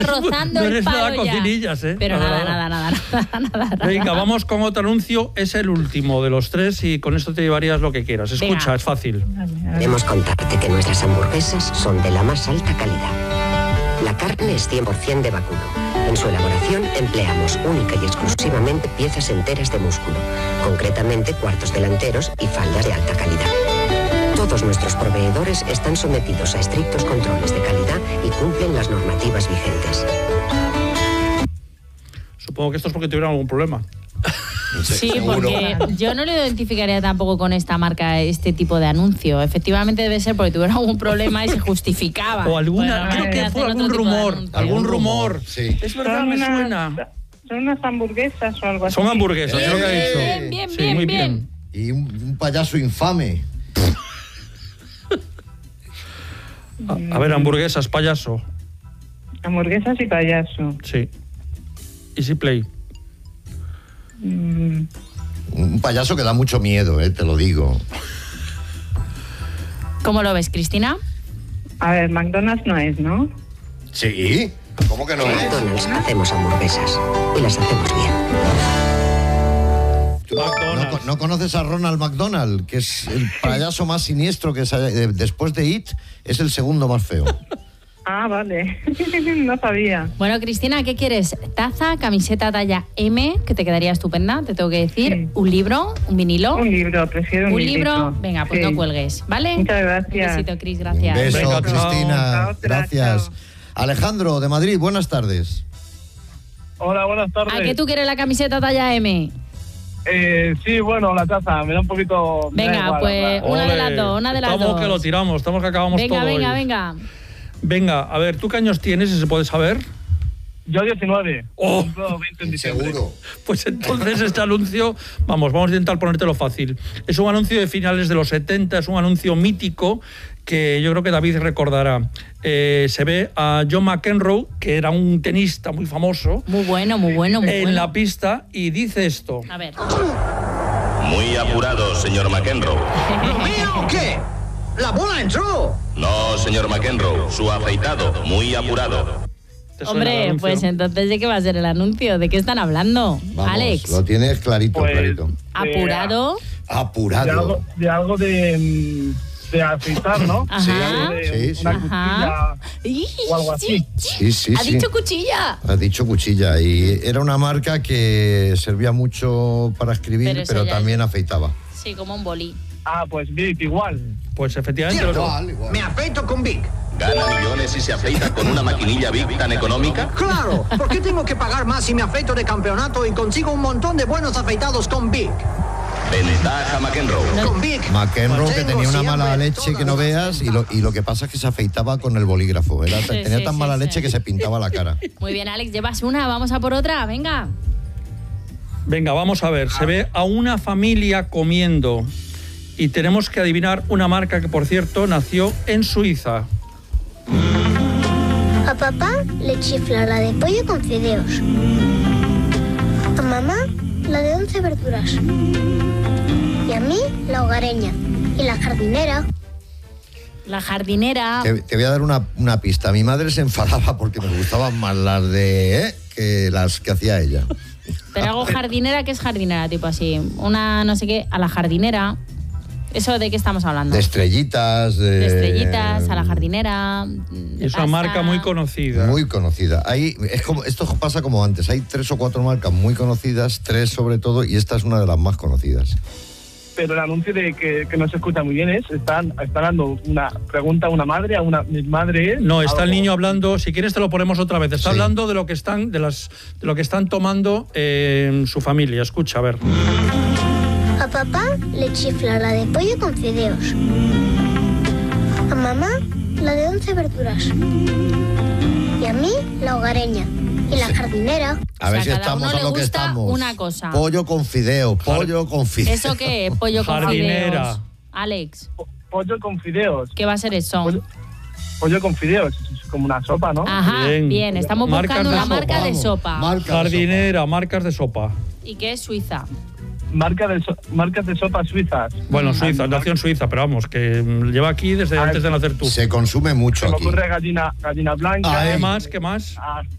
rozando no el eres palo nada ya. cocinillas, ¿eh? Pero nada. Venga, vamos con otro anuncio. Es el último de los 3 y con esto te llevarías lo que quieras. Escucha, Venga. es fácil. Queremos contarte que nuestras hamburguesas son de la más alta calidad. La carne es 100% de vacuno. En su elaboración empleamos única y exclusivamente piezas enteras de músculo, concretamente cuartos delanteros y faldas de alta calidad. Todos nuestros proveedores están sometidos a estrictos controles de calidad y cumplen las normativas vigentes. Supongo que esto es porque tuvieron algún problema. Sí, porque yo no lo identificaría tampoco con esta marca, este tipo de anuncio. Efectivamente debe ser porque tuvieron algún problema y se justificaba. O alguna, Bueno, creo que hacen fue otro algún tipo de rumor. anuncio. Algún rumor. Sí. Es verdad, me suena. Son unas hamburguesas o algo así. Son hamburguesas, es lo que ha dicho. Bien, Sí, muy bien. Y un payaso infame. A ver, hamburguesas, payaso. Hamburguesas y payaso. Sí. Easy Play. Un payaso que da mucho miedo, te lo digo. ¿Cómo lo ves, Cristina? A ver, McDonald's no es, ¿no? Sí. ¿Cómo que no En es? McDonald's hacemos hamburguesas y las hacemos bien. McDonald's. ¿No conoces a Ronald McDonald? Que es el payaso más siniestro que después de It, es el segundo más feo. Ah, vale. No sabía. Bueno, Cristina, ¿qué quieres? ¿Taza, camiseta talla M, que te quedaría estupenda, te tengo que decir? Sí. ¿Un libro? ¿Un vinilo? Un libro, prefiero un librito. libro? Venga, pues Sí. no cuelgues, ¿vale? Muchas gracias. Un besito, Cris, Un gracias. beso, Venga, chao. Cristina. Chao, Gracias. chao. Alejandro, de Madrid, buenas tardes. Hola, buenas tardes. ¿A qué tú quieres la camiseta talla M? Sí, bueno, la taza, me da un poquito... me da Venga, igual, pues la verdad. una de Ole. las dos, una de las Estamos dos. que lo tiramos, estamos que acabamos Venga, todo venga, hoy. venga. Venga, a ver, ¿tú qué años tienes, si se puede saber? Yo 19. Oh. Cumplo 20 en diciembre. Seguro. Pues entonces este anuncio, vamos a intentar ponértelo fácil. Es un anuncio de finales de los 70, es un anuncio mítico que yo creo que David recordará. Se ve a John McEnroe, que era un tenista muy famoso, Muy bueno. en la pista y dice esto. A ver. Muy apurado, señor McEnroe. ¿Mío o qué? ¡La bola entró! No, señor McEnroe, su afeitado, muy apurado. ¿Te suena el Hombre, anuncio? pues entonces ¿de qué va a ser el anuncio? ¿De qué están hablando? Vamos, Alex, lo tienes clarito, Pues, clarito. apurado. Apurado. De algo de afeitar, ¿no? Ajá. De algo de Sí, una sí. Ajá. cuchilla o algo así. Sí, Ha dicho cuchilla. Has dicho cuchilla. Y era una marca que servía mucho para escribir, Pero pero, eso ya también afeitaba. Sí, como un bolí. Ah, pues Vic, igual. Pues efectivamente Cierto. lo Me afeito con Vic. ¿Gana millones y se afeita con una maquinilla Vic tan económica? Claro, ¿por qué tengo que pagar más si me afeito de campeonato y consigo un montón de buenos afeitados con Vic? Ventaja McEnroe. Con Vic. McEnroe, que tengo tenía una mala siempre leche que no toda la veas, y lo que pasa es que se afeitaba con el bolígrafo. Tenía sí, tan sí, mala sí. leche que se pintaba la cara. Muy bien, Alex, llevas una, vamos a por otra, venga. Venga, vamos a ver. Se ve a una familia comiendo y tenemos que adivinar una marca que, por cierto, nació en Suiza. A papá le chifla la de pollo con fideos. A mamá la de 11 verduras. Y a mí la hogareña. Y la jardinera. La jardinera. Te voy a dar una pista. Mi madre se enfadaba porque me gustaban más las de que las que hacía ella. Pero hago jardinera, ¿qué es jardinera? Tipo así, una no sé qué, a la jardinera. ¿Eso de qué estamos hablando? De estrellitas. De estrellitas, a la jardinera. de Es una pasta. marca muy conocida. Muy conocida. Esto pasa como antes. Hay 3 o 4 marcas muy conocidas, 3 sobre todo, y esta es una de las más conocidas. Pero el anuncio de que no se escucha muy bien es, están dando una pregunta a una madre, mi madre es... No, está el algo- niño hablando, si quieres te lo ponemos otra vez. Está Sí. hablando de lo que están, de lo que están tomando su familia. Escucha, a ver. A papá le chifla la de pollo con fideos. A mamá la de 11 verduras. Y a mí la hogareña. Y la jardinera. A ver O si sea, cada estamos uno a le lo que gusta estamos. una cosa. Pollo con fideos, pollo con fideos. ¿Eso qué es? Pollo con Jardinera. fideos. Alex, Pollo con fideos. ¿qué va a ser eso? Pollo con fideos, es como una sopa, ¿no? Ajá, Bien. bien, estamos Marcas buscando de una sopa, marca de vamos. sopa. Marca de Jardinera, marcas de sopa. ¿Y qué es Suiza? Marcas de sopa suizas. Bueno, Suiza, nació en Suiza, pero vamos, que lleva aquí desde antes de nacer tú. Se consume mucho Se me aquí. ocurre gallina blanca. Ay. ¿Qué más? ¿Qué más? Ah,